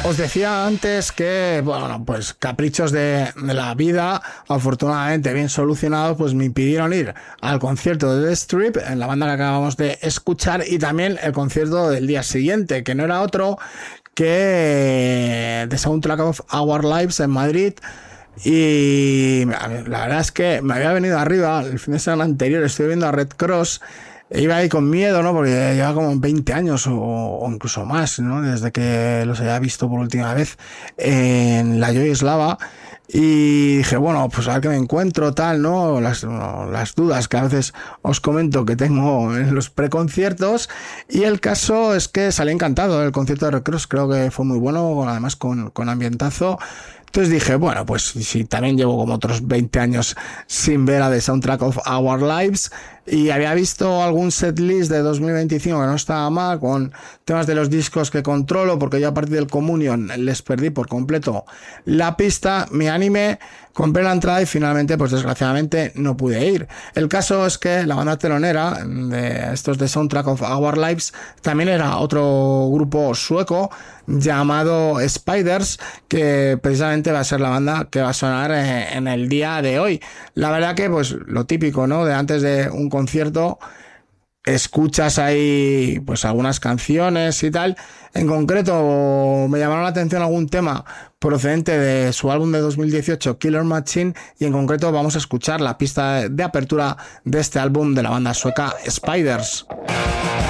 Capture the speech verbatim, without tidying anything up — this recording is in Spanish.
Os decía antes que, bueno, pues caprichos de, de la vida, afortunadamente bien solucionados, pues me impidieron ir al concierto de The Strip, en la banda que acabamos de escuchar, y también el concierto del día siguiente, que no era otro que The Soundtrack of Our Lives en Madrid. Y la verdad es que me había venido arriba el fin de semana anterior, estoy viendo a Red Cross. Iba ahí con miedo, ¿no? Porque lleva como veinte años o, o incluso más, ¿no? Desde que los había visto por última vez en la Yoislava. Y dije, bueno, pues a ver qué me encuentro, tal, ¿no? Las, no, las dudas que a veces os comento que tengo en los preconciertos. Y el caso es que salí encantado del concierto de Red Cross. Creo que fue muy bueno, además con, con ambientazo. Entonces dije, bueno, pues si también llevo como otros veinte años sin ver a The Soundtrack of Our Lives, y había visto algún setlist de dos mil veinticinco que no estaba mal, con temas de los discos que controlo, porque yo a partir del Communion les perdí por completo la pista, me animé, compré la entrada y finalmente, pues desgraciadamente, no pude ir. El caso es que la banda telonera de estos de Soundtrack of Our Lives también era otro grupo sueco llamado Spiders, que precisamente va a ser la banda que va a sonar en el día de hoy. La verdad que, pues, lo típico, ¿no? De antes de un concierto, escuchas ahí, pues, algunas canciones y tal. En concreto, me llamaron la atención algún tema procedente de su álbum de dos mil dieciocho, Killer Machine, y en concreto vamos a escuchar la pista de apertura de este álbum de la banda sueca Spiders.